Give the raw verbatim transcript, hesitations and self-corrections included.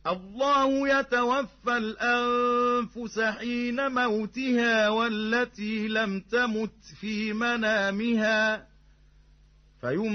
الله يتوفى الأنفس حين موتها والتي لم تمت في منامها فيمسك